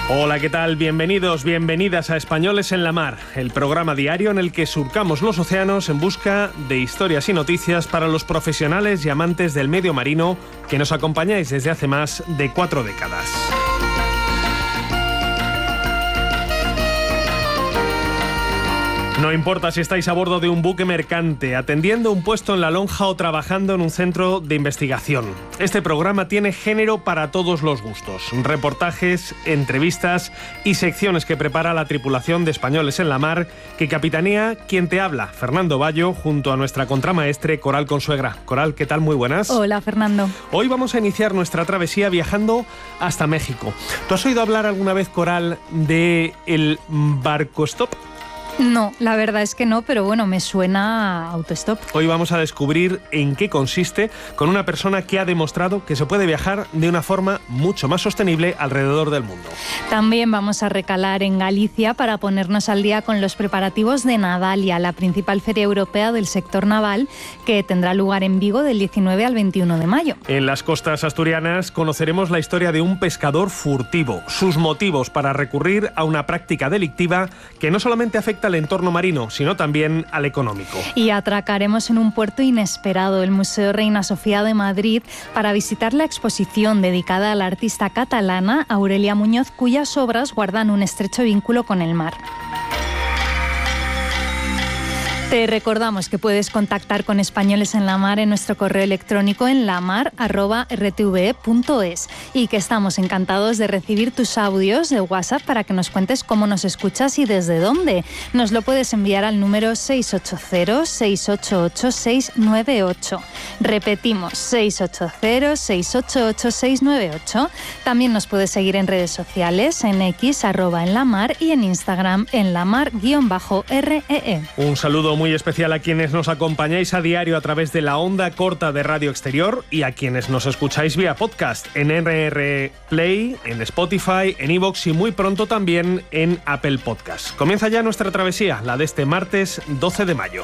Hola, ¿qué tal? Bienvenidos, bienvenidas a Españoles en la Mar, el programa diario en el que surcamos los océanos en busca de historias y noticias para los profesionales y amantes del medio marino que nos acompañáis desde hace más de 4 décadas. No importa si estáis a bordo de un buque mercante, atendiendo un puesto en la lonja o trabajando en un centro de investigación. Este programa tiene género para todos los gustos. Reportajes, entrevistas y secciones que prepara la tripulación de Españoles en la Mar, que capitanea quien te habla, Fernando Bayo, junto a nuestra contramaestre Coral Consuegra. Coral, ¿qué tal? Muy buenas. Hola, Fernando. Hoy vamos a iniciar nuestra travesía viajando hasta México. ¿Tú has oído hablar alguna vez, Coral, de el Barcostop? No, la verdad es que no, pero bueno, me suena a autostop. Hoy vamos a descubrir en qué consiste con una persona que ha demostrado que se puede viajar de una forma mucho más sostenible alrededor del mundo. También vamos a recalar en Galicia para ponernos al día con los preparativos de Navalia, la principal feria europea del sector naval, que tendrá lugar en Vigo del 19 al 21 de mayo. En las costas asturianas conoceremos la historia de un pescador furtivo, sus motivos para recurrir a una práctica delictiva que no solamente afecta al entorno marino, sino también al económico. Y atracaremos en un puerto inesperado, el Museo Reina Sofía de Madrid, para visitar la exposición dedicada a la artista catalana Aurelia Muñoz, cuyas obras guardan un estrecho vínculo con el mar. Te recordamos que puedes contactar con Españoles en la Mar en nuestro correo electrónico en lamar@rtve.es y que estamos encantados de recibir tus audios de WhatsApp para que nos cuentes cómo nos escuchas y desde dónde. Nos lo puedes enviar al número 680-688-698. Repetimos, 680-688-698. También nos puedes seguir en redes sociales, en X, @enlamar, y en Instagram, enlamar_REE. Un saludo muy especial a quienes nos acompañáis a diario a través de la onda corta de Radio Exterior y a quienes nos escucháis vía podcast en RR Play, en Spotify, en iVoox y muy pronto también en Apple Podcast. Comienza ya nuestra travesía, la de este martes 12 de mayo.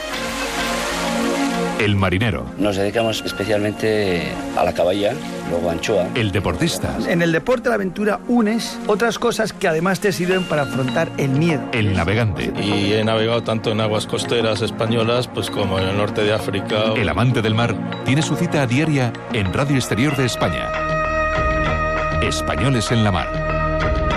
El marinero. Nos dedicamos especialmente a la caballa, luego a anchoa. El deportista. En el deporte, la aventura, unes otras cosas que además te sirven para afrontar el miedo. El navegante. Y he navegado tanto en aguas costeras españolas pues como en el norte de África. El amante del mar tiene su cita diaria en Radio Exterior de España. Españoles en la Mar.